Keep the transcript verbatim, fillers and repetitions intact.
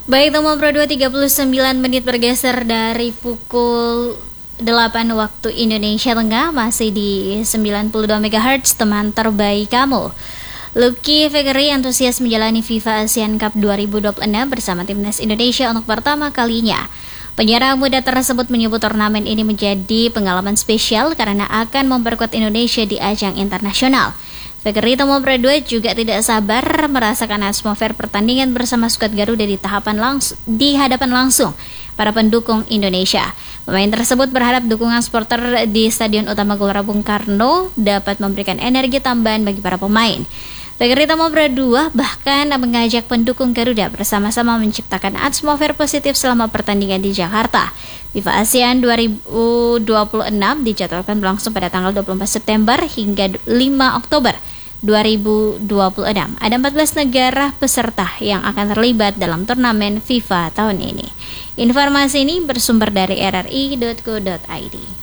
Baik, Tomo Pro dua tiga puluh sembilan menit bergeser dari pukul delapan waktu Indonesia Tengah, masih di sembilan puluh dua megahertz, teman terbaik kamu. Lucky Fegeri antusias menjalani FIFA Asian Cup dua ribu dua puluh enam bersama timnas Indonesia untuk pertama kalinya. Penyerang muda tersebut menyebut turnamen ini menjadi pengalaman spesial karena akan memperkuat Indonesia di ajang internasional. Fegeri Tomo Pro dua juga tidak sabar merasakan atmosfer pertandingan bersama skuad Garuda di tahapan langs- di hadapan langsung para pendukung Indonesia. Pemain tersebut berharap dukungan supporter di Stadion Utama Gelora Bung Karno dapat memberikan energi tambahan bagi para pemain. Fegeri Tomo Pro dua bahkan mengajak pendukung Garuda bersama-sama menciptakan atmosfer positif selama pertandingan di Jakarta. FIFA ASEAN dua ribu dua puluh enam dijadwalkan berlangsung pada tanggal dua puluh empat September hingga lima Oktober dua ribu dua puluh enam. Ada empat belas negara peserta yang akan terlibat dalam turnamen FIFA tahun ini. Informasi ini bersumber dari r r i titik co titik i d.